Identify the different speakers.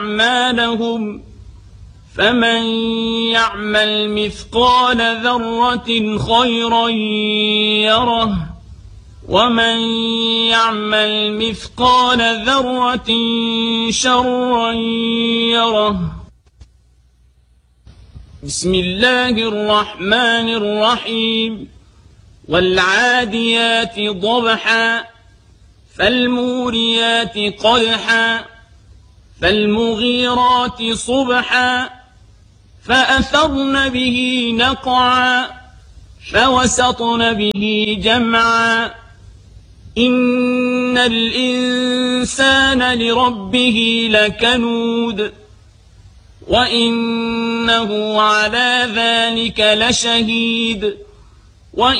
Speaker 1: أعمالهم فمن يعمل مثقال ذرة خيرا يره ومن يعمل مثقال ذرة شرا يره. بسم الله الرحمن الرحيم. والعاديات ضبحا فالموريات قدحا فالمغيرات صبحا فأثرن به نقعا فوسطن به جمعا. إن الإنسان لربه لكنود وإنه على ذلك لشهيد